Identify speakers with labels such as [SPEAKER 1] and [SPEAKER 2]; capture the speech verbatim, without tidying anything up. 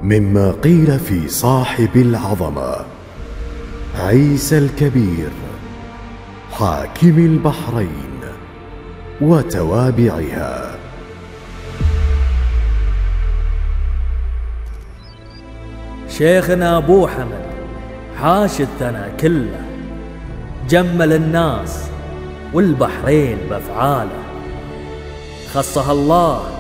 [SPEAKER 1] مما قيل في صاحب العظمة عيسى الكبير حاكم البحرين وتوابعها.
[SPEAKER 2] شيخنا أبو حمد حاش الثنا كله، جمل الناس والبحرين بأفعاله، خصها الله